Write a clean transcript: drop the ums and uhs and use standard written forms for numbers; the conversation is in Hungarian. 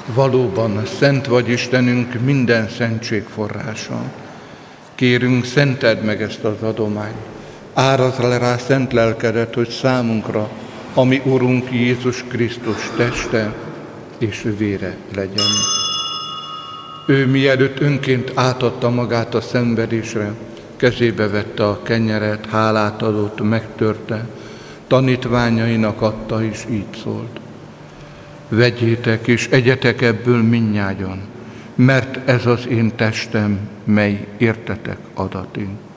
Valóban szent vagy Istenünk, minden szentség forrása. Kérünk, szenteld meg ezt az adományt. Árazd le rá szent lelkedet, hogy számunkra, ami Urunk Jézus Krisztus teste és vére legyen. Ő mielőtt önként átadta magát a szenvedésre, kezébe vette a kenyeret, hálát adott, megtörte, tanítványainak adta, és így szólt: vegyétek és egyetek ebből mindnyájan, mert ez az én testem, mely értetek adatik.